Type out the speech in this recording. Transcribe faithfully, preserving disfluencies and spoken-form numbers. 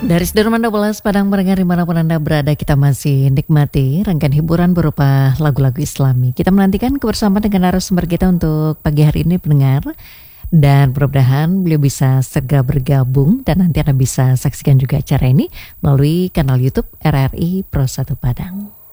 Dari Sudirman dua belas Padang Pendengar dimanapun Anda berada, kita masih nikmati rangkaian hiburan berupa lagu-lagu Islami. Kita menantikan kebersamaan dengan narasumber kita untuk pagi hari ini pendengar. Dan mudah-mudahan beliau bisa segera bergabung dan nanti Anda bisa saksikan juga acara ini melalui kanal YouTube R R I Pro satu Padang.